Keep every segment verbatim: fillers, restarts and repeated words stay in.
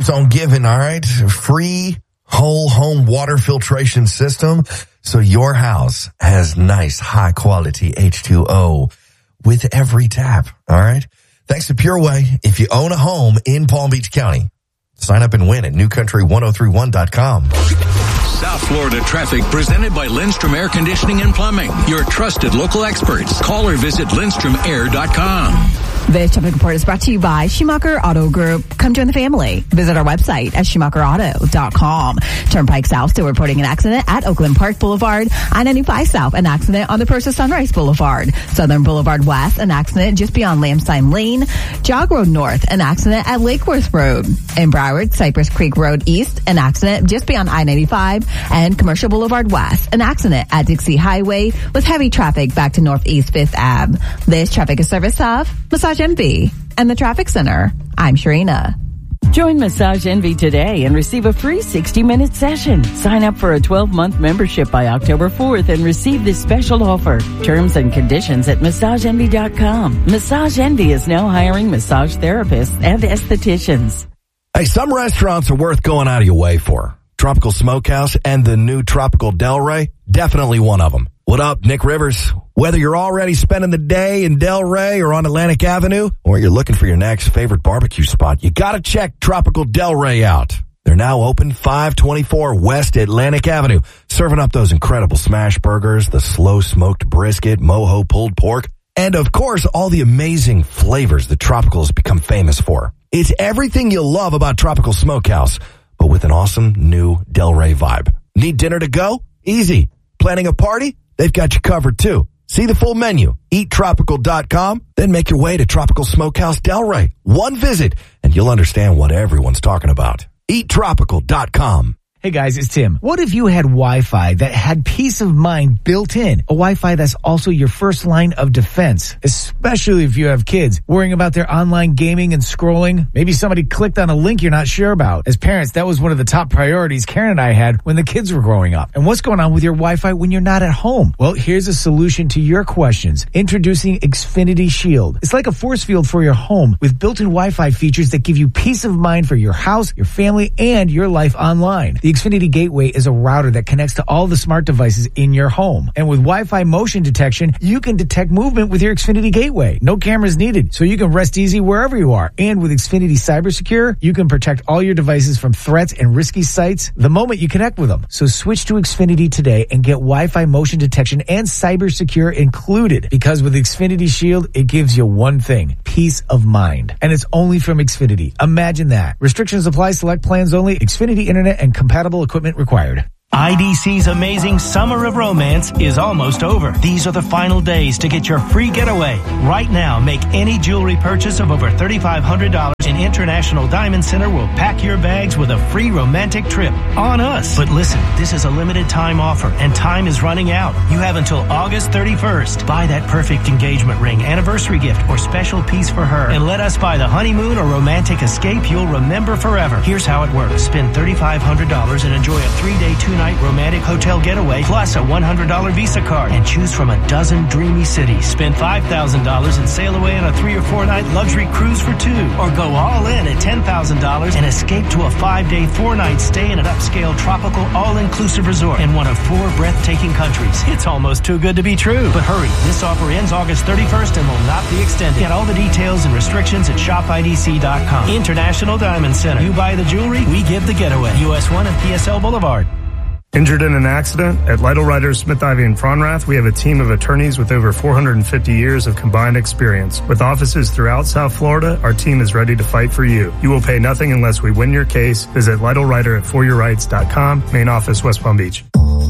keeps on giving, all right? Free whole home water filtration system. So your house has nice, high quality H two O with every tap, all right? Thanks to PureWay. If you own a home in Palm Beach County, sign up and win at new country ten thirty-one dot com. South Florida traffic presented by Lindstrom Air Conditioning and Plumbing. Your trusted local experts. Call or visit lindstrom air dot com. This traffic report is brought to you by Schumacher Auto Group. Come join the family. Visit our website at schumacher auto dot com. Turnpike South still reporting an accident at Oakland Park Boulevard. I ninety-five South, an accident on the Persa Sunrise Boulevard. Southern Boulevard West, an accident just beyond Lamstein Lane. Jog Road North, an accident at Lake Worth Road. In Broward, Cypress Creek Road East, an accident just beyond I ninety-five. And Commercial Boulevard West, an accident at Dixie Highway with heavy traffic back to Northeast fifth Avenue. This traffic is service of Massage Envy and the Traffic Center. I'm Sharina. Join Massage Envy today and receive a free sixty-minute session. Sign up for a twelve-month membership by October fourth and receive this special offer. Terms and conditions at massage envy dot com. Massage Envy is now hiring massage therapists and estheticians. Hey, some restaurants are worth going out of your way for. Tropical Smokehouse and the new Tropical Delray, definitely one of them. What up, Nick Rivers? Whether you're already spending the day in Delray or on Atlantic Avenue, or you're looking for your next favorite barbecue spot, you gotta check Tropical Delray out. They're now open five twenty-four West Atlantic Avenue, serving up those incredible smash burgers, the slow smoked brisket, mojo pulled pork, and of course, all the amazing flavors that Tropical has become famous for. It's everything you love about Tropical Smokehouse, but with an awesome new Delray vibe. Need dinner to go? Easy. Planning a party? They've got you covered too. See the full menu. eat tropical dot com. Then make your way to Tropical Smokehouse Delray. One visit, and you'll understand what everyone's talking about. eat tropical dot com. Hey guys, it's Tim. What if you had Wi-Fi that had peace of mind built in? A Wi-Fi that's also your first line of defense, especially if you have kids worrying about their online gaming and scrolling. Maybe somebody clicked on a link you're not sure about. As parents, that was one of the top priorities Karen and I had when the kids were growing up. And what's going on with your Wi-Fi when you're not at home? Well, here's a solution to your questions. Introducing Xfinity Shield. It's like a force field for your home with built-in Wi-Fi features that give you peace of mind for your house, your family, and your life online. The Xfinity Gateway is a router that connects to all the smart devices in your home. And with Wi-Fi motion detection, you can detect movement with your Xfinity Gateway. No cameras needed, so you can rest easy wherever you are. And with Xfinity Cyber Secure, you can protect all your devices from threats and risky sites the moment you connect with them. So switch to Xfinity today and get Wi-Fi motion detection and Cyber Secure included. Because with Xfinity Shield, it gives you one thing, peace of mind. And it's only from Xfinity. Imagine that. Restrictions apply, select plans only, Xfinity Internet and compatible equipment required. I D C's amazing Summer of Romance is almost over. These are the final days to get your free getaway. Right now, make any jewelry purchase of over three thousand five hundred dollars and International Diamond Center will pack your bags with a free romantic trip on us. But listen, this is a limited time offer and time is running out. You have until August thirty-first. Buy that perfect engagement ring, anniversary gift, or special piece for her and let us buy the honeymoon or romantic escape you'll remember forever. Here's how it works. Spend three thousand five hundred dollars and enjoy a three-day, two-night romantic hotel getaway plus a one hundred dollars Visa card and choose from a dozen dreamy cities. Spend five thousand dollars and sail away on a three or four night luxury cruise for two, or go all in at ten thousand dollars and escape to a five day, four night stay in an upscale tropical all-inclusive resort in one of four breathtaking countries. It's almost too good to be true. But hurry, this offer ends August thirty-first and will not be extended. Get all the details and restrictions at shop I D C dot com. International Diamond Center. You buy the jewelry, we give the getaway. U S one and P S L Boulevard. Injured in an accident? At Lytle Writers, Smith, Ivy, and Fronrath, we have a team of attorneys with over four hundred fifty years of combined experience. With offices throughout South Florida, our team is ready to fight for you. You will pay nothing unless we win your case. Visit Lytle Writer at for your rights dot com, main office, West Palm Beach.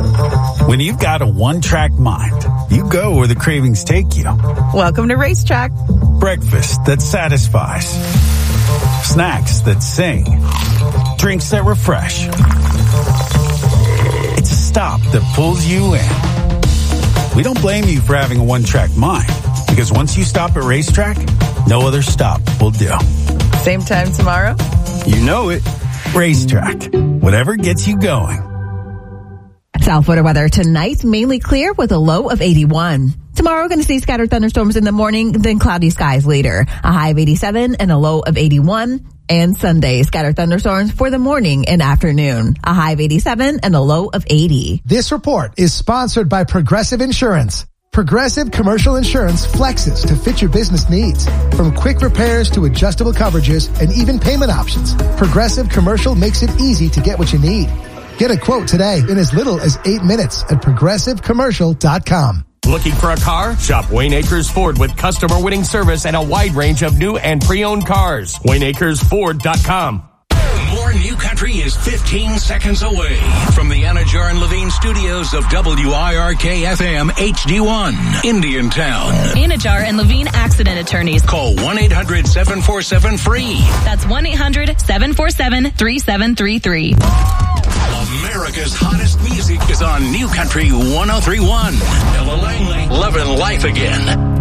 When you've got a one-track mind, you go where the cravings take you. Welcome to Racetrack. Breakfast that satisfies. Snacks that sing. Drinks that refresh. It's a stop that pulls you in. We don't blame you for having a one-track mind, because once you stop at Racetrack, no other stop will do. Same time tomorrow? You know it. Racetrack. Whatever gets you going. South Florida weather tonight, mainly clear with a low of eighty-one. Tomorrow, going to see scattered thunderstorms in the morning, then cloudy skies later. A high of eighty-seven and a low of eighty-one. and Sunday. Scattered thunderstorms for the morning and afternoon. A high of eighty-seven and a low of eighty. This report is sponsored by Progressive Insurance. Progressive Commercial Insurance flexes to fit your business needs. From quick repairs to adjustable coverages and even payment options, Progressive Commercial makes it easy to get what you need. Get a quote today in as little as eight minutes at progressive commercial dot com. Looking for a car? Shop Wayne Acres Ford with customer winning service and a wide range of new and pre-owned cars. Wayne Acres Ford dot com. More New Country is fifteen seconds away from the Anajar and Levine studios of W I R K F M H D one, Indiantown. Anajar and Levine accident attorneys. Call one eight hundred seven four seven free. That's one eight hundred seven four seven three seven three three. America's hottest music is on New Country one oh three point one. Ella Langley, Lovin' Life Again.